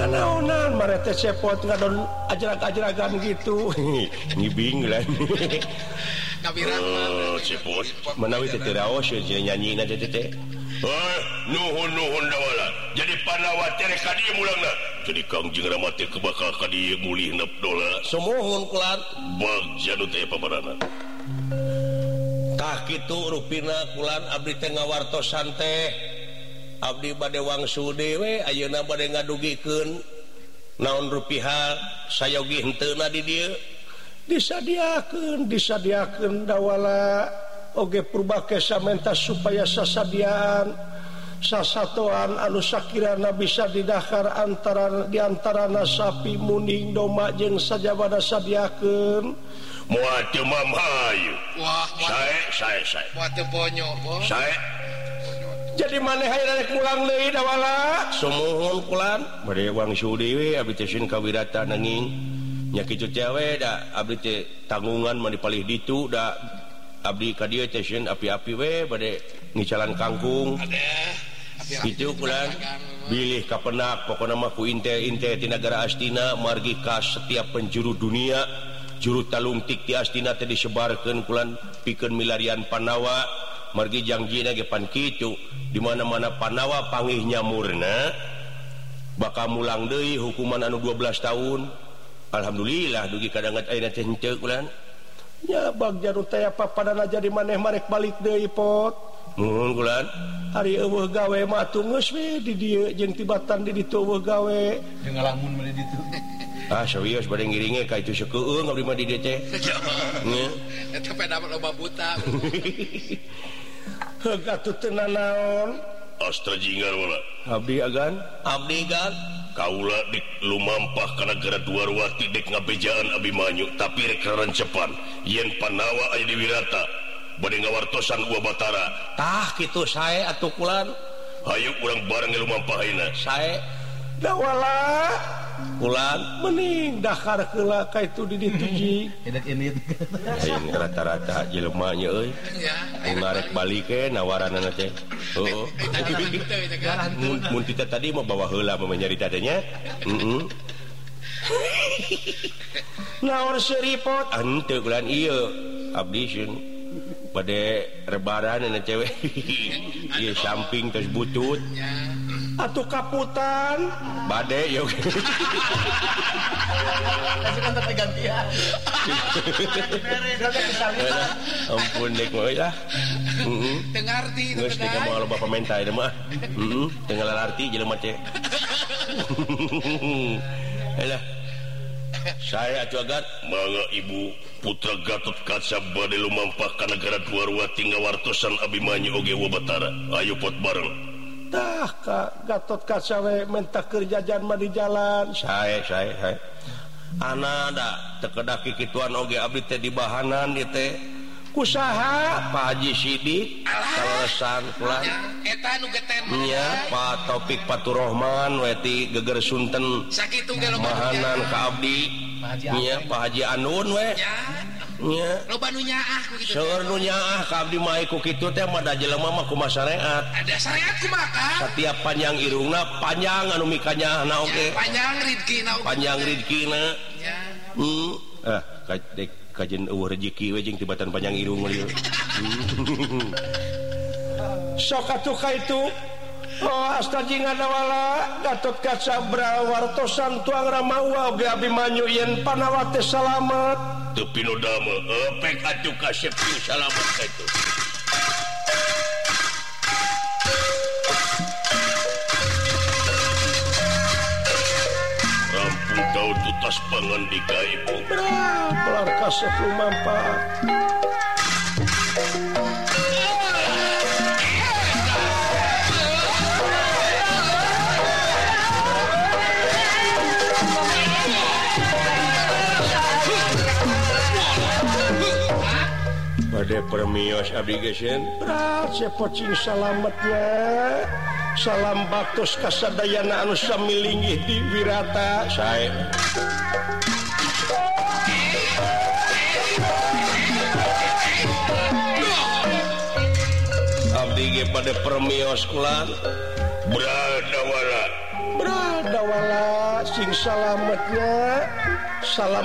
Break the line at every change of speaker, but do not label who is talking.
naonan marete cepot ngadon ajrak-ajragan gitu ngibing lah
cepot
menawi teh raos nyanyi na teh
nuhun dawala jadi Pandawa terek ka dieu mulangna jadi Kangjeng Rama teh kebakal ka dieu mulih nepdola
sumuhun kulan
bagja nu teh paparana
tah kitu rupina kulan abdi teh ngawartosan teh abdi bade wangsu dewe ayeuna bade ngadugikeun naon rupiah sayogi henteu di dieu disadiakeun dawala oge purbake samenta supaya sasadiaan sasatoan anu sakirana bisa didahar diantarana sapi muning domba jeung sajabana sadiakeun
moal teu mamayu sae
moal teu ponyo
sae
jadi maneh hayang rek mulang deui dawala sumuhun kulan bade wangsu dewe abdi teh sieun kawirata nanging nya kitu teh we da abdi teh tanggungan mah dipalih ditu da abdi ka dieu teh sieun api-api we bade ngicalan kangkung kitu kulan bilih ka penak pokona mah ku inte-inte ti nagara Astina margi ka setiap penjuru dunia juru talungtik ti Astina teh disebarkeun kulan pikeun milarian Pandawa margi jangjina ge pan kitu di mana-mana Pandawa panggih nyamurna bakal mulang deui hukuman anu 12 tahun alhamdulillah dugi kadangat ayeuna teh henteu kulan nya bagja nu teh papadana jadi maneh marek balik deui pot nuhun kulan hari eueuh gawe mah atuh geus we di dieu jeung tibatan di ditu eueuh gawe
jeung ngalamun mah di ditu
serius bade ngiringe ka itu sakeueung abdi mah di dieu teh nya
eta pe dapat loba buta
Gatuh teu naon
astra jingar wala
abdi gan
kaula dik lumampah ka nagara Dwarwati dek ngabejaan Abimanyu tapi rek rancepan yen Pandawa aya di Wirata bade ngawartosan Uwa Batara
tah kitu sae atuh kulan
hayu urang bareng lumampah ayeuna
sae dawala kulan mending dahar heula ka itu di ditu ji
edet-edet
aing rata-rata jelema nya euy aing marek balik ke nawaranna teh heuh mun kita tadi mau bawa heula mah nyarita teh nya naon seripot henteu kulan ieu abdi sieun bade rebaran na cewek ieu samping tos butut atuh kaputan bade yo
kasih kan gantian
ampun dek mah ya
teu ngarti
geus teh moal loba pamentai teh mah teu ngalarti jelema teh alah saya atuh agat
mangga ibu putra Gatot Kaca bade lumampah ka nagara Dwarwati ngawartosan Abimanyu oge Uwa Batara ayo pot bareng
tah ka Gatot Kaca we menta keur jajan mah di jalan sae ana da teu kedah kikituan oge abdi teh di bahanan ieu teh kusaha Pak Haji Sidik kalesan kulan
eta nu geten
nya Pak Taufik Faturrahman we ti Geger Sunten
sakitu ge loba
bahanan ka abdi nya Pak Haji Anun we nya
loba nu nyaah ku kitu
seueur nu nyaah ka abdi mah ku kitu teh mah da jelema mah kumaha syariat
ada syariat kumaha
setiap panjang irungna panjang anu mikanyahna oge panjang rizkina nya kajen eueuh rezeki we jeung tibatan panjang irung lieu sok atuh ka itu astajingan wala Gatot Kaca brawartosan tuang Ramawa oge Abimanyu yen Pandawa teh salamet
teu pinodama epek atuh ka seping salamet ka itu rampung kau tutas pangandika ibu
pelar kasep lumampah bade permios abdi geus berat sepocing salametnya salam baktos kasadayana anu samilinggih di Wirata sae abdi ge bade permios kulan
Bradawala
sing salametnya salam